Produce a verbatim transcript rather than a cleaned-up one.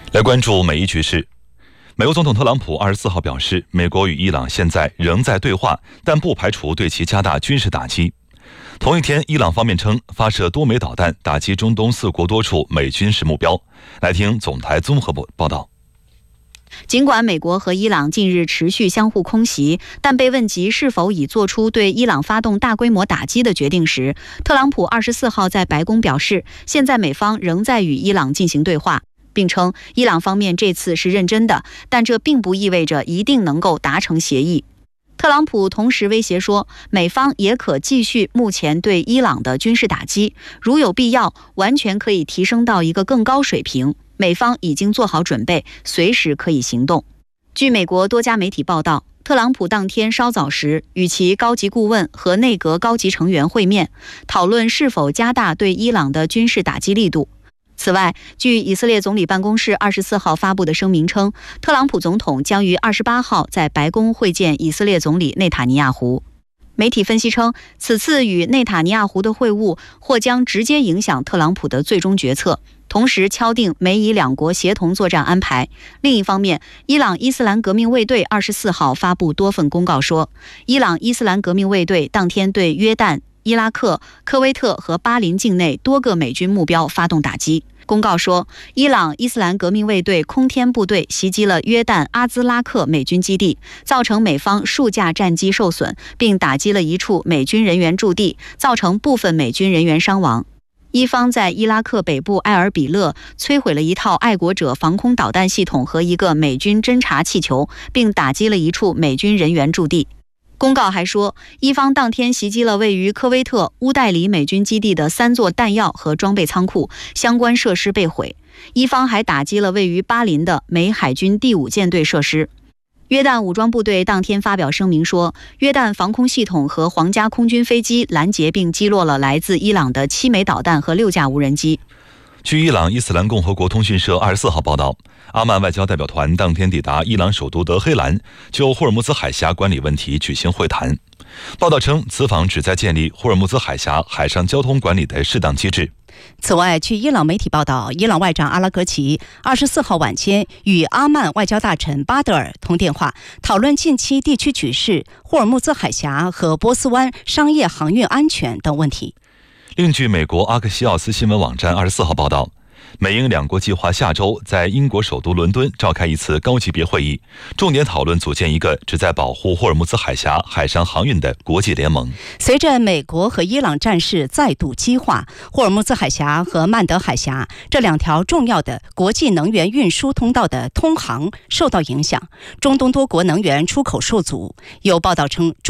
来关注美伊局势。美国总统特朗普二十四号表示，美国与伊朗现在仍在对话，但不排除对其加大军事打击。同一天，伊朗方面称发射多枚导弹打击中东四国多处美军事目标。来听总台综合报道。 尽管美国和伊朗近日持续相互空袭，但被问及是否已做出对伊朗发动大规模打击的决定时，特朗普二十四号在白宫表示，现在美方仍在与伊朗进行对话，并称伊朗方面这次是认真的，但这并不意味着一定能够达成协议。特朗普同时威胁说，美方也可继续目前对伊朗的军事打击，如有必要，完全可以提升到一个更高水平。美方已经做好准备，随时可以行动。据美国多家媒体报道，特朗普当天稍早时与其高级顾问和内阁高级成员会面，讨论是否加大对伊朗的军事打击力度。此外，据以色列总理办公室二十四号发布的声明称，特朗普总统将于二十八号在白宫会见以色列总理内塔尼亚胡。媒体分析称，此次与内塔尼亚胡的会晤或将直接影响特朗普的最终决策，同时敲定美以两国协同作战安排。另一方面，伊朗伊斯兰革命卫队二十四号发布多份公告说，伊朗伊斯兰革命卫队当天对约旦、伊拉克、科威特和巴林境内多个美军目标发动打击。公告说，伊朗伊斯兰革命卫队空天部队袭击了约旦阿兹拉克美军基地，造成美方数架战机受损，并打击了一处美军人员驻地，造成部分美军人员伤亡。伊方在伊拉克北部埃尔比勒摧毁了一套爱国者防空导弹系统和一个美军侦察气球，并打击了一处美军人员驻地。公告还说，伊方当天袭击了位于科威特乌代里美军基地的三座弹药和装备仓库，相关设施被毁。伊方还打击了位于巴林的美海军第五舰队设施。约旦武装部队当天发表声明说，约旦防空系统和皇家空军飞机拦截并击落了来自伊朗的七枚导弹和六架无人机。 据伊朗伊斯兰共和国通讯社二十四号报道，阿曼外交代表团当天抵达伊朗首都德黑兰，就霍尔木兹海峡管理问题举行会谈。报道称，此访旨在建立霍尔木兹海峡海上交通管理的适当机制。 此外，据伊朗媒体报道，伊朗外长阿拉格齐二十四号晚间与阿曼外交大臣巴德尔通电话，讨论近期地区局势、霍尔木兹海峡和波斯湾商业航运安全等问题。 另据美国阿克西奥斯新闻网站二十四号报道，美英两国计划下周在英国首都伦敦召开一次高级别会议，重点讨论组建一个旨在保护霍尔木兹海峡海上航运的国际联盟。 随着美国和伊朗战事再度激化，霍尔木兹海峡和曼德海峡这两条重要的国际能源运输通道的通航受到影响，中东多国能源出口受阻。有报道称，